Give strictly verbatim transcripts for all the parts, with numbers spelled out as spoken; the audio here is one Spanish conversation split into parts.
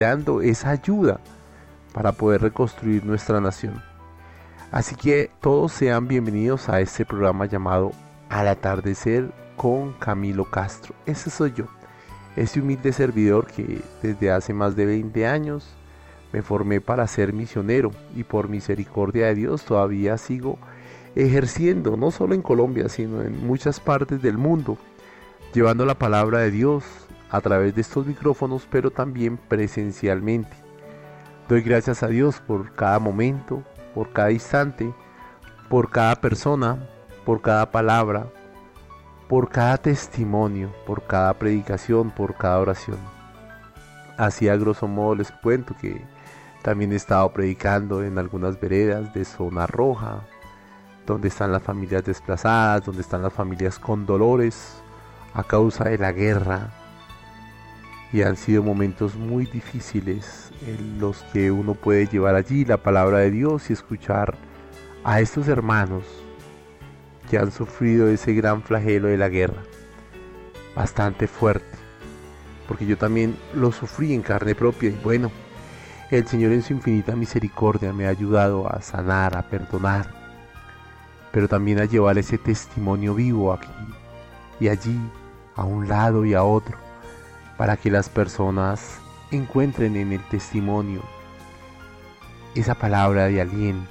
dando esa ayuda para poder reconstruir nuestra nación. Así que todos sean bienvenidos a este programa llamado Al Atardecer con Camilo Castro. Ese soy yo, ese humilde servidor que desde hace más de veinte años me formé para ser misionero y por misericordia de Dios todavía sigo ejerciendo, no solo en Colombia, sino en muchas partes del mundo, llevando la palabra de Dios a través de estos micrófonos, pero también presencialmente. Doy gracias a Dios por cada momento, por cada instante, por cada persona, por cada palabra, por cada testimonio, por cada predicación, por cada oración. Así a grosso modo les cuento que también he estado predicando en algunas veredas de zona roja, donde están las familias desplazadas, donde están las familias con dolores a causa de la guerra. Y han sido momentos muy difíciles en los que uno puede llevar allí la palabra de Dios y escuchar a estos hermanos que han sufrido ese gran flagelo de la guerra, bastante fuerte, porque yo también lo sufrí en carne propia. Y bueno, el Señor en su infinita misericordia me ha ayudado a sanar, a perdonar, pero también a llevar ese testimonio vivo aquí y allí, a un lado y a otro, para que las personas encuentren en el testimonio esa palabra de aliento.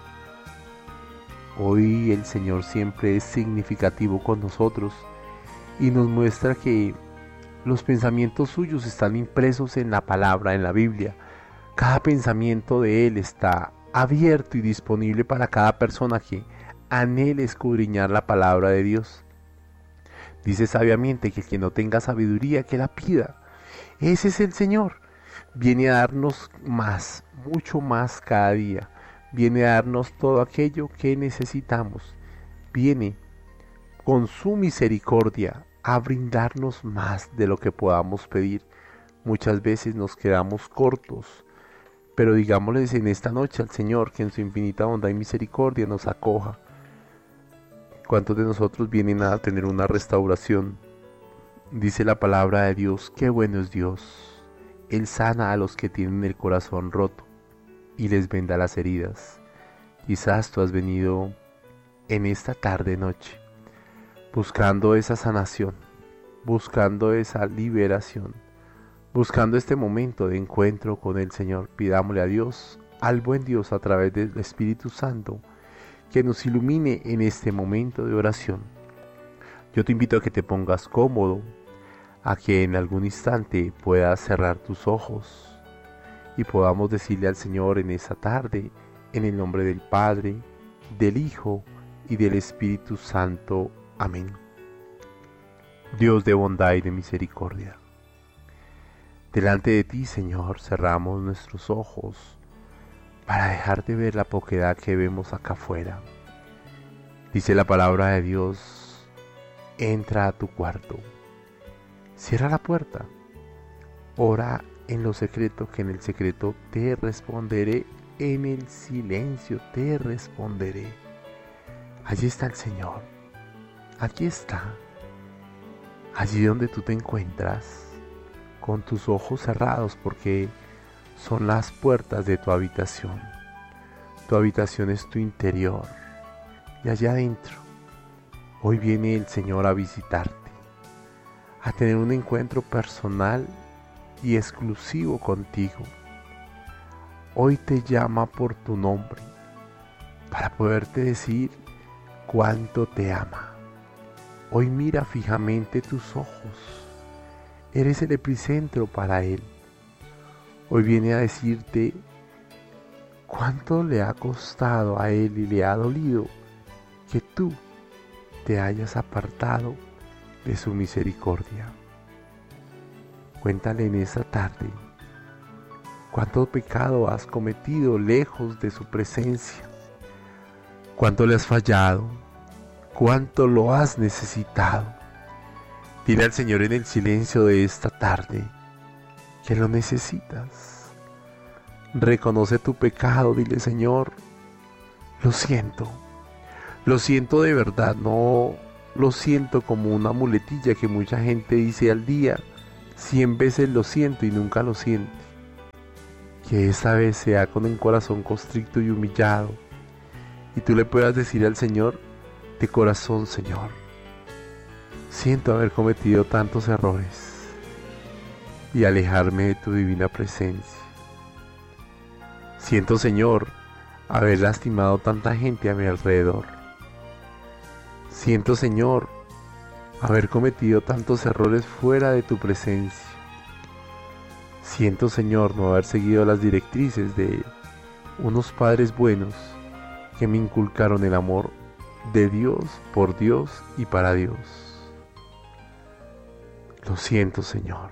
Hoy el Señor siempre es significativo con nosotros y nos muestra que los pensamientos suyos están impresos en la palabra, en la Biblia. Cada pensamiento de Él está abierto y disponible para cada persona que anhele escudriñar la palabra de Dios. Dice sabiamente que el que no tenga sabiduría, que la pida. Ese es el Señor. Viene a darnos más, mucho más cada día. Viene a darnos todo aquello que necesitamos. Viene con su misericordia a brindarnos más de lo que podamos pedir. Muchas veces nos quedamos cortos, pero digámosles en esta noche al Señor que en su infinita bondad y misericordia nos acoja. ¿Cuántos de nosotros vienen a tener una restauración? Dice la palabra de Dios, qué bueno es Dios. Él sana a los que tienen el corazón roto y les venda las heridas. Quizás tú has venido en esta tarde noche buscando esa sanación, buscando esa liberación, buscando este momento de encuentro con el Señor. Pidámosle a Dios, al buen Dios a través del Espíritu Santo, que nos ilumine en este momento de oración. Yo te invito a que te pongas cómodo, a que en algún instante puedas cerrar tus ojos y podamos decirle al Señor en esta tarde, en el nombre del Padre, del Hijo y del Espíritu Santo. Amén. Dios de bondad y de misericordia, delante de ti, Señor, cerramos nuestros ojos para dejar de ver la poquedad que vemos acá afuera. Dice la palabra de Dios, entra a tu cuarto, cierra la puerta, ora en lo secreto, que en el secreto te responderé, en el silencio te responderé. Allí está el Señor, aquí está, allí donde tú te encuentras, con tus ojos cerrados, porque son las puertas de tu habitación. Tu habitación es tu interior. Y allá adentro, hoy viene el Señor a visitarte, a tener un encuentro personal y exclusivo contigo. Hoy te llama por tu nombre, para poderte decir cuánto te ama. Hoy mira fijamente tus ojos. Eres el epicentro para Él. Hoy viene a decirte cuánto le ha costado a Él y le ha dolido que tú te hayas apartado de su misericordia. Cuéntale en esta tarde cuánto pecado has cometido lejos de su presencia, cuánto le has fallado, cuánto lo has necesitado. Dile al Señor en el silencio de esta tarde que lo necesitas. Reconoce tu pecado, dile: Señor, lo siento, lo siento de verdad, no lo siento como una muletilla que mucha gente dice al día, cien veces lo siento y nunca lo siente. que esta vez sea con el corazón constricto y humillado, y tú le puedas decir al Señor de corazón: Señor, siento haber cometido tantos errores y alejarme de tu divina presencia. Siento, Señor, haber lastimado tanta gente a mi alrededor. Siento, Señor, haber cometido tantos errores fuera de tu presencia. Siento, Señor, no haber seguido las directrices de unos padres buenos que me inculcaron el amor de Dios, por Dios y para Dios. Lo siento, Señor.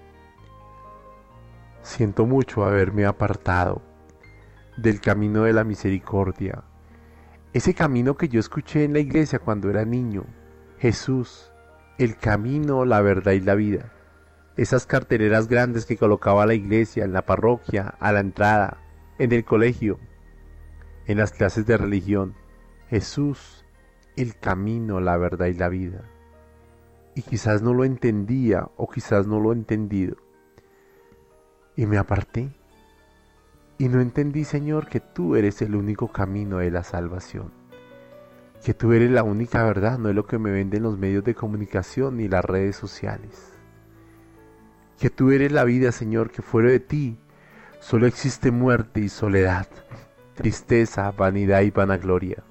Siento mucho haberme apartado del camino de la misericordia, ese camino que yo escuché en la iglesia cuando era niño: Jesús, el camino, la verdad y la vida. Esas carteleras grandes que colocaba la iglesia en la parroquia, a la entrada, en el colegio, en las clases de religión: Jesús, el camino, la verdad y la vida. Y quizás no lo entendía, o quizás no lo he entendido, y me aparté. Y no entendí, Señor, que tú eres el único camino de la salvación, que tú eres la única verdad, no es lo que me venden los medios de comunicación ni las redes sociales. Que tú eres la vida, Señor, que fuera de ti solo existe muerte y soledad, tristeza, vanidad y vanagloria.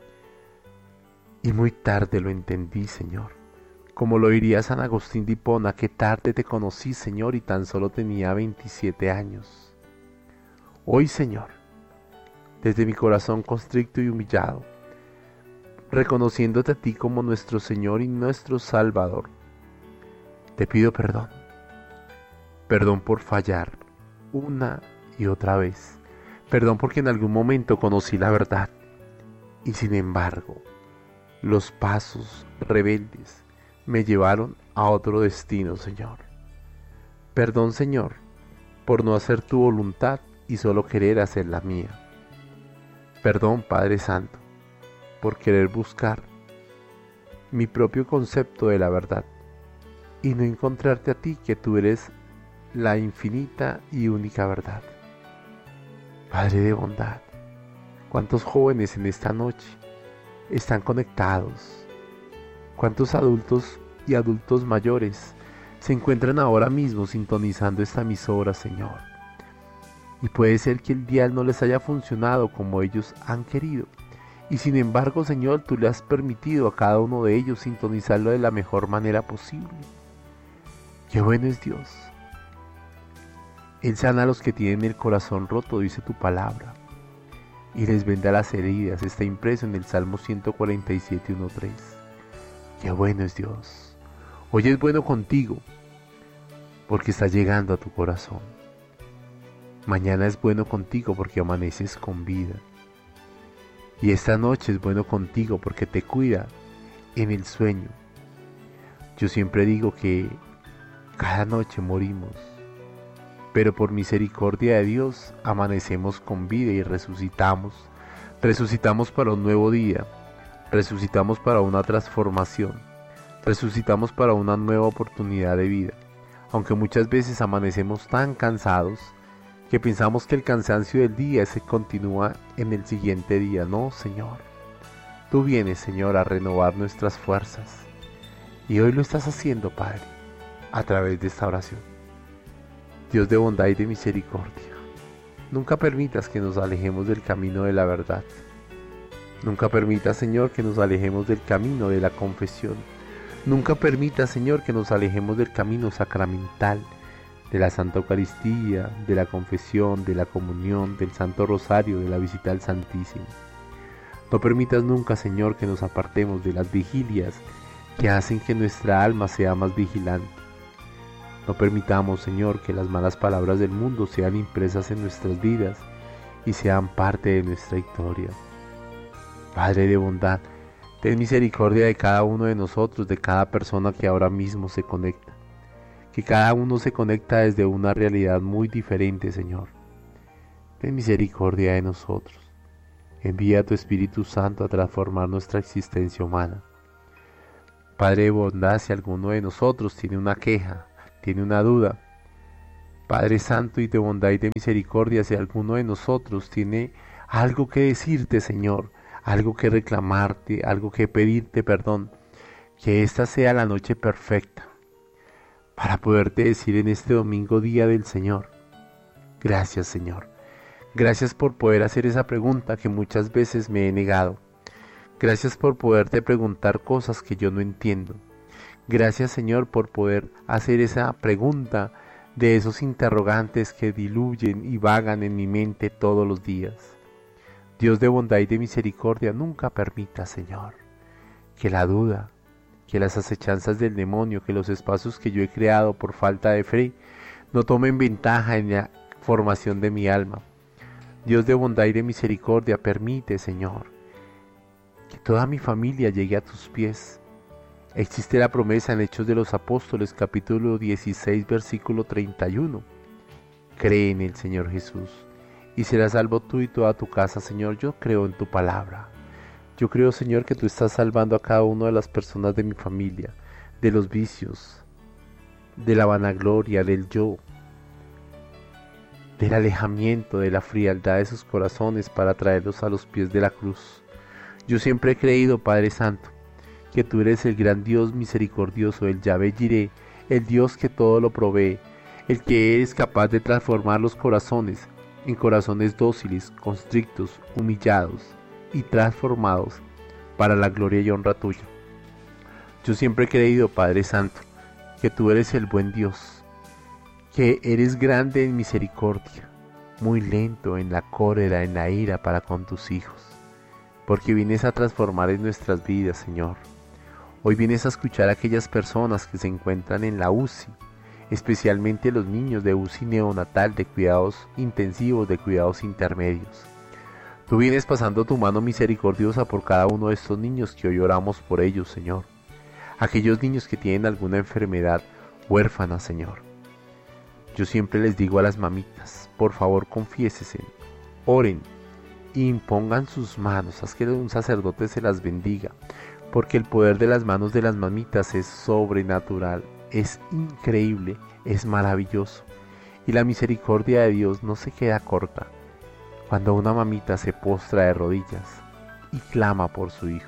Y muy tarde lo entendí, Señor. Como lo diría San Agustín de Hipona: qué tarde te conocí, Señor, y tan solo tenía veintisiete años. Hoy, Señor, desde mi corazón constricto y humillado, reconociéndote a ti como nuestro Señor y nuestro Salvador, te pido perdón. Perdón por fallar una y otra vez. Perdón porque en algún momento conocí la verdad y sin embargo los pasos rebeldes me llevaron a otro destino, Señor. Perdón, Señor, por no hacer tu voluntad y solo querer hacer la mía. Perdón, Padre Santo, por querer buscar mi propio concepto de la verdad y no encontrarte a ti, que tú eres la infinita y única verdad. Padre de bondad, ¿cuántos jóvenes en esta noche están conectados? ¿Cuántos adultos y adultos mayores se encuentran ahora mismo sintonizando esta emisora, Señor? Y puede ser que el dial no les haya funcionado como ellos han querido, y sin embargo, Señor, tú le has permitido a cada uno de ellos sintonizarlo de la mejor manera posible. ¡Qué bueno es Dios! Él sana a los que tienen el corazón roto, dice tu palabra, y les venda las heridas. Está impreso en el Salmo ciento cuarenta y siete, uno, tres. ¡Qué bueno es Dios! Hoy es bueno contigo, porque está llegando a tu corazón. Mañana es bueno contigo porque amaneces con vida. Y esta noche es bueno contigo porque te cuida en el sueño. Yo siempre digo que cada noche morimos, pero por misericordia de Dios amanecemos con vida y resucitamos. Resucitamos para un nuevo día, resucitamos para una transformación, resucitamos para una nueva oportunidad de vida. Aunque muchas veces amanecemos tan cansados que pensamos que el cansancio del día se continúa en el siguiente día. No, Señor, tú vienes, Señor, a renovar nuestras fuerzas, y hoy lo estás haciendo, Padre, a través de esta oración. Dios de bondad y de misericordia, nunca permitas que nos alejemos del camino de la verdad. Nunca permitas, Señor, que nos alejemos del camino de la confesión. Nunca permitas, Señor, que nos alejemos del camino sacramental, de la Santa Eucaristía, de la confesión, de la comunión, del Santo Rosario, de la visita al Santísimo. No permitas nunca, Señor, que nos apartemos de las vigilias que hacen que nuestra alma sea más vigilante. No permitamos, Señor, que las malas palabras del mundo sean impresas en nuestras vidas y sean parte de nuestra historia. Padre de bondad, ten misericordia de cada uno de nosotros, de cada persona que ahora mismo se conecta. Que cada uno se conecta desde una realidad muy diferente, Señor. Ten misericordia de nosotros. Envía a tu Espíritu Santo a transformar nuestra existencia humana. Padre de bondad, si alguno de nosotros tiene una queja, tiene una duda, Padre Santo y de bondad y de misericordia, si alguno de nosotros tiene algo que decirte, Señor, algo que reclamarte, algo que pedirte perdón, que esta sea la noche perfecta para poderte decir en este domingo, día del Señor: gracias, Señor. Gracias por poder hacer esa pregunta que muchas veces me he negado. Gracias por poderte preguntar cosas que yo no entiendo. Gracias, Señor, por poder hacer esa pregunta de esos interrogantes que diluyen y vagan en mi mente todos los días. Dios de bondad y de misericordia, nunca permita, Señor, que la duda, que las acechanzas del demonio, que los espacios que yo he creado por falta de fe, no tomen ventaja en la formación de mi alma. Dios de bondad y de misericordia, permite, Señor, que toda mi familia llegue a tus pies. Existe la promesa en Hechos de los Apóstoles, capítulo dieciséis, versículo treinta y uno. Cree en el Señor Jesús y serás salvo tú y toda tu casa, Señor. Yo creo en tu palabra. Yo creo, Señor, que tú estás salvando a cada una de las personas de mi familia, de los vicios, de la vanagloria, del yo, del alejamiento, de la frialdad de sus corazones, para traerlos a los pies de la cruz. Yo siempre he creído, Padre Santo, que tú eres el gran Dios misericordioso, el Yahvé Jireh, el Dios que todo lo provee, el que eres capaz de transformar los corazones en corazones dóciles, constrictos, humillados y transformados para la gloria y honra tuya. Yo siempre he creído, Padre Santo, que tú eres el buen Dios, que eres grande en misericordia, muy lento en la cólera, en la ira para con tus hijos, porque vienes a transformar en nuestras vidas, Señor. Hoy vienes a escuchar a aquellas personas que se encuentran en la U C I, especialmente los niños de U C I neonatal, de cuidados intensivos, de cuidados intermedios. Tú vienes pasando tu mano misericordiosa por cada uno de estos niños que hoy oramos por ellos, Señor. Aquellos niños que tienen alguna enfermedad huérfana, Señor. Yo siempre les digo a las mamitas, por favor confiésense, oren y impongan sus manos, haz que un sacerdote se las bendiga, porque el poder de las manos de las mamitas es sobrenatural, es increíble, es maravilloso. Y la misericordia de Dios no se queda corta cuando una mamita se postra de rodillas y clama por su hijo.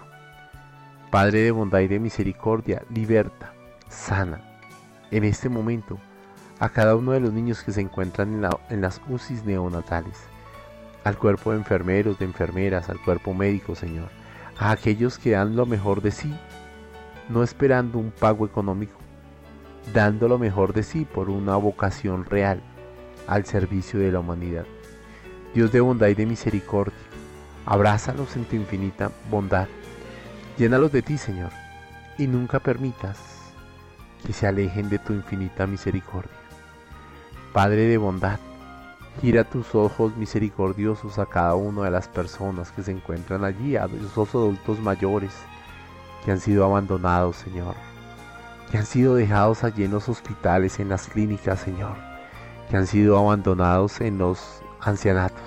Padre de bondad y de misericordia, liberta, sana en este momento a cada uno de los niños que se encuentran en, la, en las U C Is neonatales, al cuerpo de enfermeros, de enfermeras, al cuerpo médico, Señor, a aquellos que dan lo mejor de sí, no esperando un pago económico, dando lo mejor de sí por una vocación real al servicio de la humanidad. Dios de bondad y de misericordia, abrázalos en tu infinita bondad, llénalos de ti, Señor, y nunca permitas que se alejen de tu infinita misericordia. Padre de bondad, gira tus ojos misericordiosos a cada una de las personas que se encuentran allí, a esos adultos mayores que han sido abandonados, Señor, que han sido dejados allí en los hospitales, en las clínicas, Señor, que han sido abandonados en los ancianatos.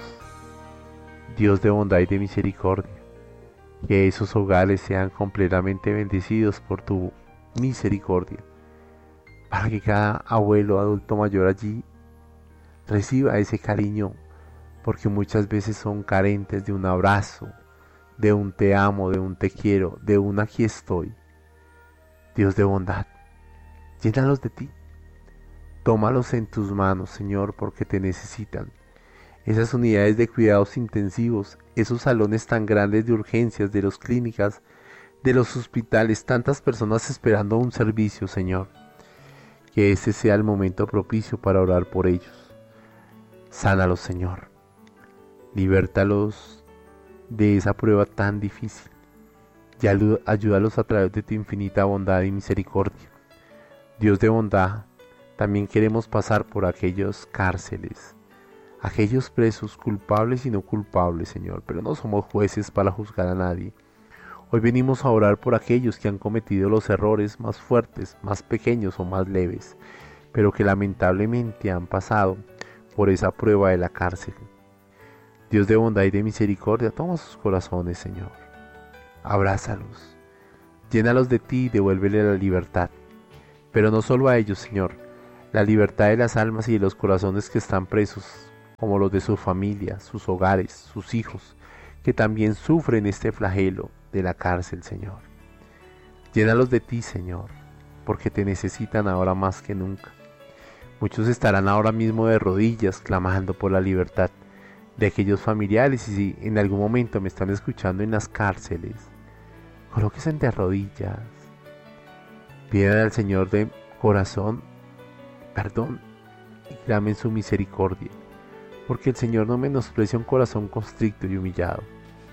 Dios de bondad y de misericordia, que esos hogares sean completamente bendecidos por tu misericordia, para que cada abuelo, adulto mayor allí reciba ese cariño, porque muchas veces son carentes de un abrazo, de un te amo, de un te quiero, de un aquí estoy. Dios de bondad, llénalos de ti, tómalos en tus manos, Señor, porque te necesitan. Esas unidades de cuidados intensivos, esos salones tan grandes de urgencias, de las clínicas, de los hospitales, tantas personas esperando un servicio, Señor, que ese sea el momento propicio para orar por ellos. Sánalos, Señor, libértalos de esa prueba tan difícil y ayúdalos a través de tu infinita bondad y misericordia. Dios de bondad, también queremos pasar por aquellas cárceles, aquellos presos culpables y no culpables, Señor, pero no somos jueces para juzgar a nadie. Hoy venimos a orar por aquellos que han cometido los errores más fuertes, más pequeños o más leves, pero que lamentablemente han pasado por esa prueba de la cárcel. Dios de bondad y de misericordia, toma sus corazones, Señor, abrázalos, llénalos de ti y devuélvele la libertad, pero no solo a ellos, Señor, la libertad de las almas y de los corazones que están presos, como los de su familia, sus hogares, sus hijos, que también sufren este flagelo de la cárcel, Señor. Llénalos de ti, Señor, porque te necesitan ahora más que nunca. Muchos estarán ahora mismo de rodillas clamando por la libertad de aquellos familiares, y si en algún momento me están escuchando en las cárceles, colóquense de rodillas, pidan al Señor de corazón perdón y clamen su misericordia, porque el Señor no menosprecia un corazón constricto y humillado.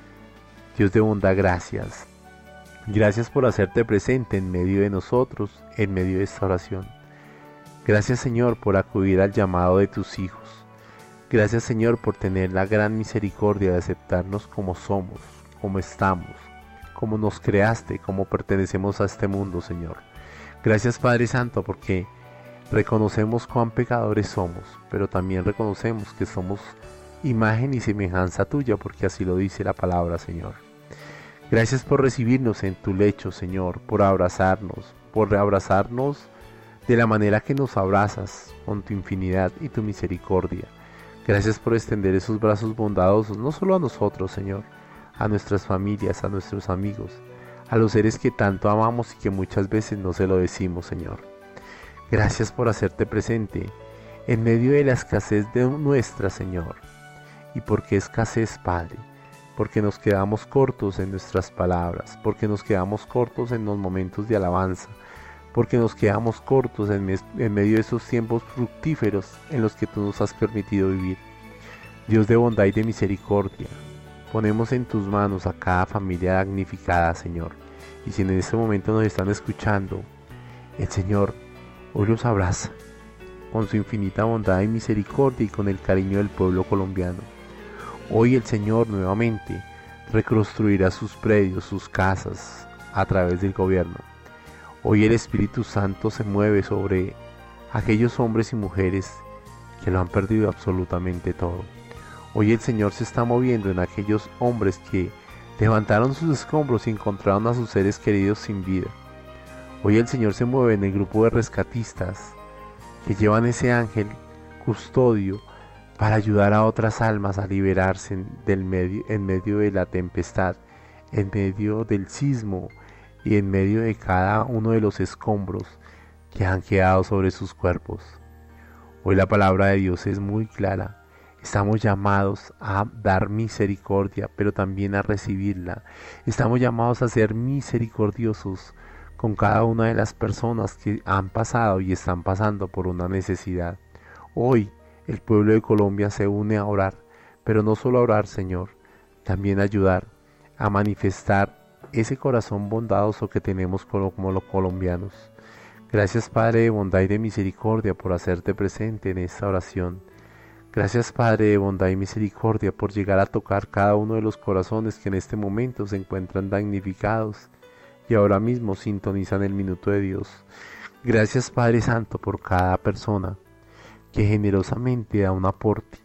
Dios de bondad, gracias. Gracias por hacerte presente en medio de nosotros, en medio de esta oración. Gracias, Señor, por acudir al llamado de tus hijos. Gracias, Señor, por tener la gran misericordia de aceptarnos como somos, como estamos, como nos creaste, como pertenecemos a este mundo, Señor. Gracias, Padre Santo, porque reconocemos cuán pecadores somos, pero también reconocemos que somos imagen y semejanza tuya, porque así lo dice la palabra, Señor. Gracias por recibirnos en tu lecho, Señor, por abrazarnos, por abrazarnos de la manera que nos abrazas, con tu infinidad y tu misericordia. Gracias por extender esos brazos bondadosos, no solo a nosotros, Señor, a nuestras familias, a nuestros amigos, a los seres que tanto amamos y que muchas veces no se lo decimos, Señor. Gracias por hacerte presente en medio de la escasez de nuestra, Señor. ¿Y por qué escasez, Padre? Porque nos quedamos cortos en nuestras palabras, porque nos quedamos cortos en los momentos de alabanza, porque nos quedamos cortos en, mes, en medio de esos tiempos fructíferos en los que tú nos has permitido vivir. Dios de bondad y de misericordia, ponemos en tus manos a cada familia damnificada, Señor. Y si en este momento nos están escuchando, el Señor hoy los abraza con su infinita bondad y misericordia y con el cariño del pueblo colombiano. Hoy el Señor nuevamente reconstruirá sus predios, sus casas a través del gobierno. Hoy el Espíritu Santo se mueve sobre aquellos hombres y mujeres que lo han perdido absolutamente todo. Hoy el Señor se está moviendo en aquellos hombres que levantaron sus escombros y encontraron a sus seres queridos sin vida. Hoy el Señor se mueve en el grupo de rescatistas que llevan ese ángel custodio para ayudar a otras almas a liberarse del medio, en medio de la tempestad, en medio del sismo y en medio de cada uno de los escombros que han quedado sobre sus cuerpos. Hoy la palabra de Dios es muy clara. Estamos llamados a dar misericordia, pero también a recibirla. Estamos llamados a ser misericordiosos con cada una de las personas que han pasado y están pasando por una necesidad. Hoy el pueblo de Colombia se une a orar, pero no solo a orar, Señor, también a ayudar a manifestar ese corazón bondadoso que tenemos como, como los colombianos. Gracias, Padre de bondad y de misericordia, por hacerte presente en esta oración. Gracias, Padre de bondad y misericordia, por llegar a tocar cada uno de los corazones que en este momento se encuentran damnificados y ahora mismo sintonizan el minuto de Dios. Gracias, Padre Santo, por cada persona que generosamente da un aporte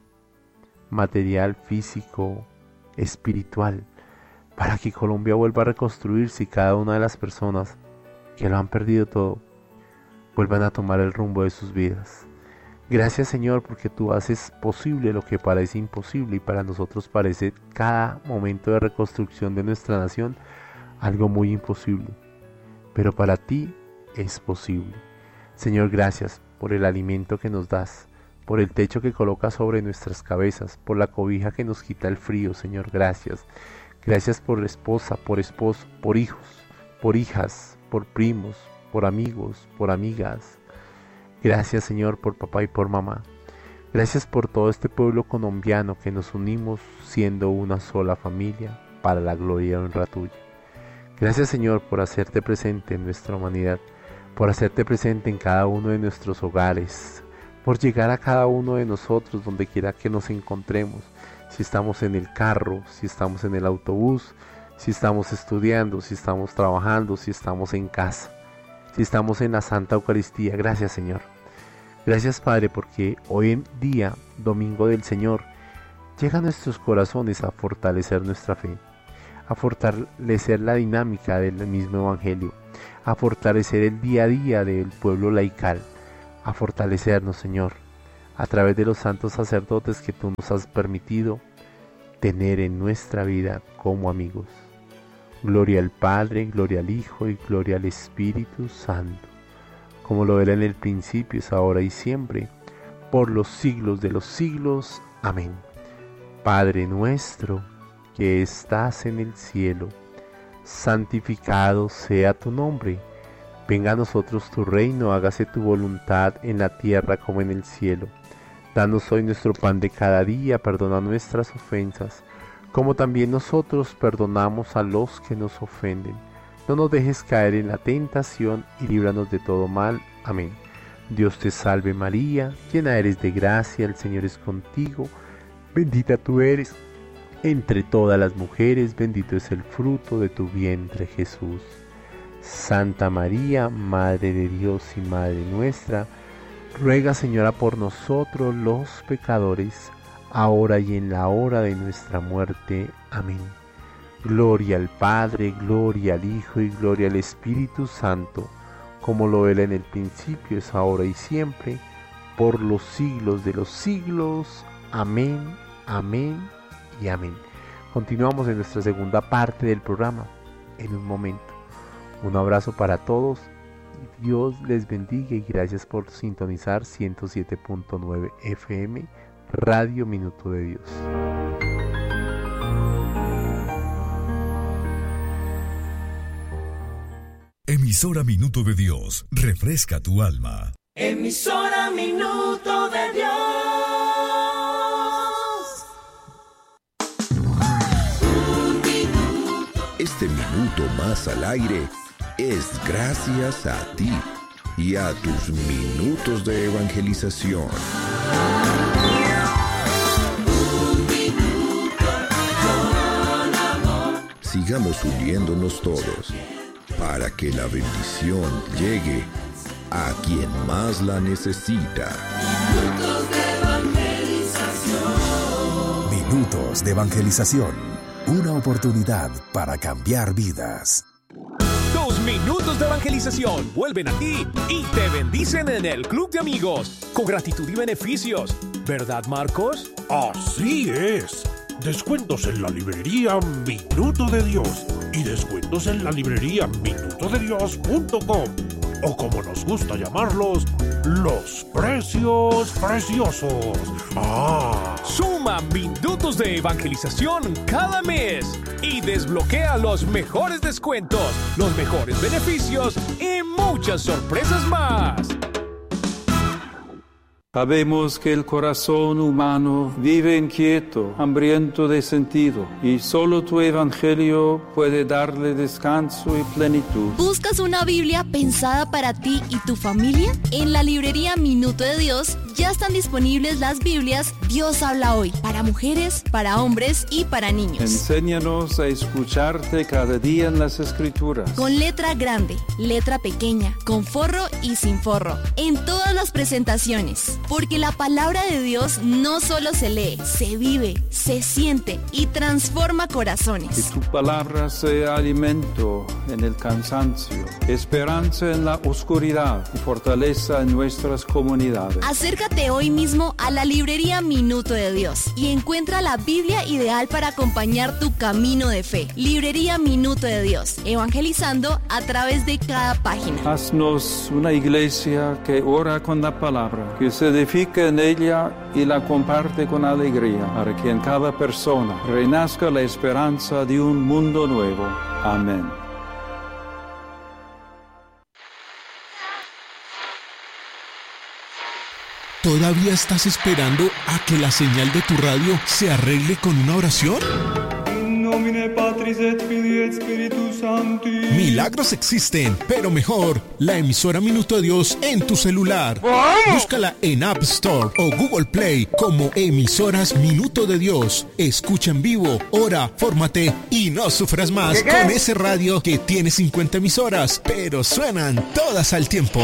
material, físico, espiritual, para que Colombia vuelva a reconstruirse y cada una de las personas que lo han perdido todo vuelvan a tomar el rumbo de sus vidas. Gracias, Señor, porque tú haces posible lo que parece imposible y para nosotros parece cada momento de reconstrucción de nuestra nación algo muy imposible, pero para ti es posible. Señor, gracias por el alimento que nos das, por el techo que colocas sobre nuestras cabezas, por la cobija que nos quita el frío, Señor, gracias. Gracias por esposa, por esposo, por hijos, por hijas, por primos, por amigos, por amigas. Gracias, Señor, por papá y por mamá. Gracias por todo este pueblo colombiano que nos unimos siendo una sola familia para la gloria y honra tuya. Gracias, Señor, por hacerte presente en nuestra humanidad, por hacerte presente en cada uno de nuestros hogares, por llegar a cada uno de nosotros donde quiera que nos encontremos, si estamos en el carro, si estamos en el autobús, si estamos estudiando, si estamos trabajando, si estamos en casa, si estamos en la Santa Eucaristía. Gracias, Señor. Gracias, Padre, porque hoy en día, Domingo del Señor, llega a nuestros corazones a fortalecer nuestra fe, a fortalecer la dinámica del mismo Evangelio, a fortalecer el día a día del pueblo laical, a fortalecernos, Señor, a través de los santos sacerdotes que tú nos has permitido tener en nuestra vida como amigos. Gloria al Padre, gloria al Hijo y gloria al Espíritu Santo, como lo era en el principio, es ahora y siempre, por los siglos de los siglos. Amén. Padre nuestro, que estás en el cielo, santificado sea tu nombre. Venga a nosotros tu reino, hágase tu voluntad en la tierra como en el cielo. Danos hoy nuestro pan de cada día, perdona nuestras ofensas, como también nosotros perdonamos a los que nos ofenden. No nos dejes caer en la tentación y líbranos de todo mal. Amén. Dios te salve María, llena eres de gracia, el Señor es contigo. Bendita tú eres entre todas las mujeres, bendito es el fruto de tu vientre Jesús. Santa María, Madre de Dios y Madre nuestra, ruega, Señora, por nosotros los pecadores, ahora y en la hora de nuestra muerte. Amén. Gloria al Padre, gloria al Hijo y gloria al Espíritu Santo, como lo era en el principio, es ahora y siempre, por los siglos de los siglos. Amén, amén y amén. Continuamos en nuestra segunda parte del programa en un momento. Un abrazo para todos. Dios les bendiga y gracias por sintonizar ciento siete punto nueve F M, Radio Minuto de Dios. Emisora Minuto de Dios, refresca tu alma. Emisora Minuto de Dios. Este minuto más al aire es gracias a ti y a tus minutos de evangelización. Sigamos uniéndonos todos para que la bendición llegue a quien más la necesita. Minutos de evangelización. Minutos de evangelización. Una oportunidad para cambiar vidas. Tus minutos de evangelización vuelven a ti y te bendicen en el Club de Amigos, con gratitud y beneficios. ¿Verdad, Marcos? Así es. Descuentos en la librería Minuto de Dios y descuentos en la librería minuto de dios punto com, o como nos gusta llamarlos, los precios preciosos. ¡Ah! Suma minutos de evangelización cada mes y desbloquea los mejores descuentos, los mejores beneficios y muchas sorpresas más. Sabemos que el corazón humano vive inquieto, hambriento de sentido, y solo tu evangelio puede darle descanso y plenitud. ¿Buscas una Biblia pensada para ti y tu familia? En la librería Minuto de Dios ya están disponibles las Biblias Dios habla hoy, para mujeres, para hombres y para niños. Enséñanos a escucharte cada día en las Escrituras. Con letra grande, letra pequeña, con forro y sin forro, en todas las presentaciones. Porque la palabra de Dios no solo se lee, se vive, se siente y transforma corazones. Que tu palabra sea alimento en el cansancio, esperanza en la oscuridad y fortaleza en nuestras comunidades. Acércate hoy mismo a la librería Minuto de Dios y encuentra la Biblia ideal para acompañar tu camino de fe. Librería Minuto de Dios, evangelizando a través de cada página. Haznos una iglesia que ora con la palabra, que se edifica en ella y la comparte con alegría, para que en cada persona renazca la esperanza de un mundo nuevo. Amén. ¿Todavía estás esperando a que la señal de tu radio se arregle con una oración? Milagros existen, pero mejor, la emisora Minuto de Dios en tu celular. Búscala en App Store o Google Play como Emisoras Minuto de Dios. Escucha en vivo, ora, fórmate y no sufras más ¿Qué, qué? con ese radio que tiene cincuenta emisoras, pero suenan todas al tiempo.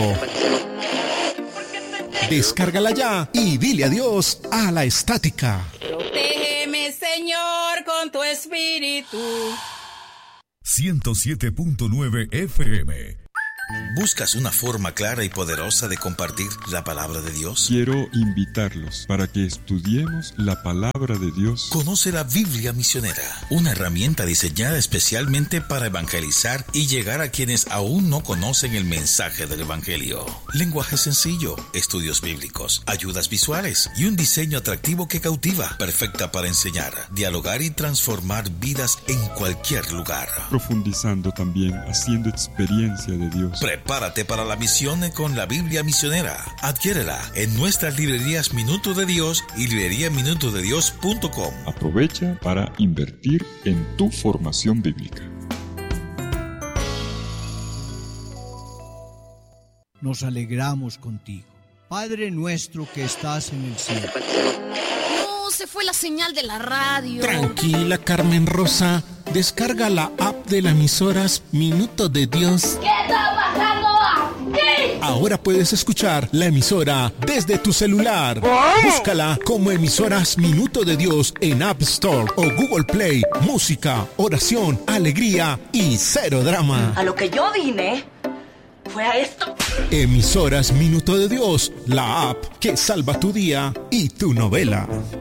Descárgala ya y dile adiós a la estática. Protégeme, Señor, con tu espíritu. ciento siete punto nueve F M. ¿Buscas una forma clara y poderosa de compartir la palabra de Dios? Quiero invitarlos para que estudiemos la palabra de Dios. Conoce la Biblia Misionera, una herramienta diseñada especialmente para evangelizar y llegar a quienes aún no conocen el mensaje del Evangelio. Lenguaje sencillo, estudios bíblicos, ayudas visuales y un diseño atractivo que cautiva, perfecta para enseñar, dialogar y transformar vidas en cualquier lugar. Profundizando también, haciendo experiencia de Dios. Prepárate para la misión con la Biblia Misionera. Adquiérela en nuestras librerías Minuto de Dios y librería minuto de dios punto com. Aprovecha para invertir en tu formación bíblica. Nos alegramos contigo, Padre nuestro que estás en el cielo. No, se fue la señal de la radio. Tranquila, Carmen Rosa. Descarga la app de las emisoras Minuto de Dios. ¿Qué está pasando aquí? Ahora puedes escuchar la emisora desde tu celular. Búscala como Emisoras Minuto de Dios en App Store o Google Play. Música, oración, alegría y cero drama. A lo que yo vine fue a esto. Emisoras Minuto de Dios, la app que salva tu día y tu novela.